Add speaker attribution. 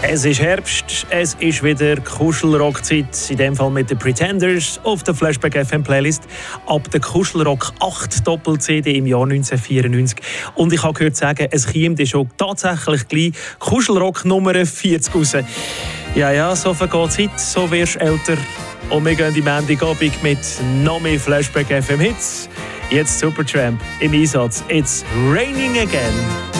Speaker 1: Es ist Herbst, es ist wieder Kuschelrock-Zeit, in dem Fall mit den Pretenders auf der Flashback FM Playlist ab der Kuschelrock 8 Doppel-CD im Jahr 1994. Und ich habe gehört sagen, es kommt schon tatsächlich gleich Kuschelrock Nummer 40 raus. Ja, so vergeht Zeit, so wirst du älter. Und wir gehen die Montagabend mit noch mehr Flashback FM Hits. Jetzt Supertramp im Einsatz. It's raining again.